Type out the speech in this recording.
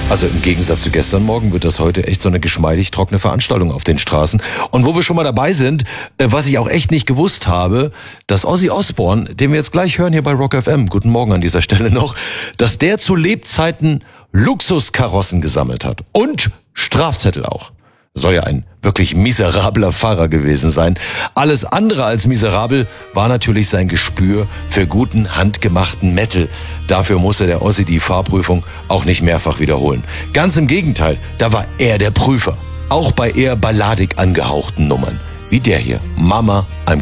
Also im Gegensatz zu gestern Morgen wird das heute echt so eine geschmeidig trockene Veranstaltung auf den Straßen. Und wo wir schon mal dabei sind, was ich auch echt nicht gewusst habe, dass Ozzy Osbourne, den wir jetzt gleich hören hier bei Rock FM, guten Morgen an dieser Stelle noch, dass der zu Lebzeiten Luxuskarossen gesammelt hat und Strafzettel auch. Soll ja ein wirklich miserabler Fahrer gewesen sein. Alles andere als miserabel war natürlich sein Gespür für guten, handgemachten Metal. Dafür musste der Ozzy die Fahrprüfung auch nicht mehrfach wiederholen. Ganz im Gegenteil, da war er der Prüfer. Auch bei eher balladig angehauchten Nummern. Wie der hier, Mama, I'm